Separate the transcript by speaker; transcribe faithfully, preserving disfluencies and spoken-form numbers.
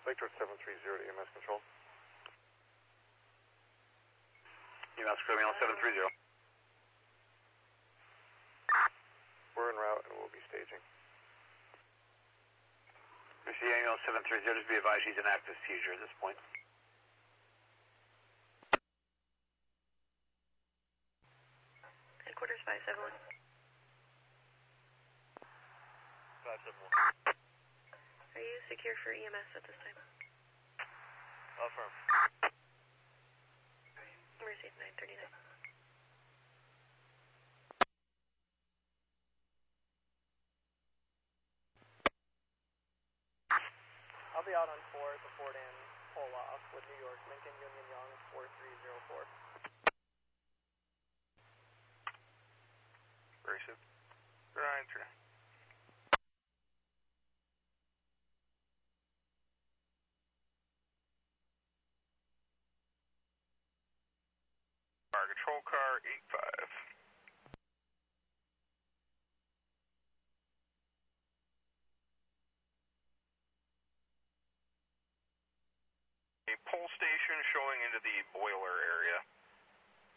Speaker 1: Victor seven three zero to E M S control.
Speaker 2: E M S Criminal seven three zero.
Speaker 1: We're en route and we'll be staging.
Speaker 2: Mister Daniel seven three zero, just be advised he's in active seizure at this point.
Speaker 3: Headquarters five seven one.
Speaker 2: five seven one.
Speaker 3: Are you secure for E M S at this time?
Speaker 2: Affirm.
Speaker 3: Received nine thirty-nine.
Speaker 4: I'll be out on four at the Fort Ann pull-off with New York, Lincoln, Union Young, four three zero four.
Speaker 2: Very soon. Right, sir. Our control car eight five. A pull station showing into the boiler area.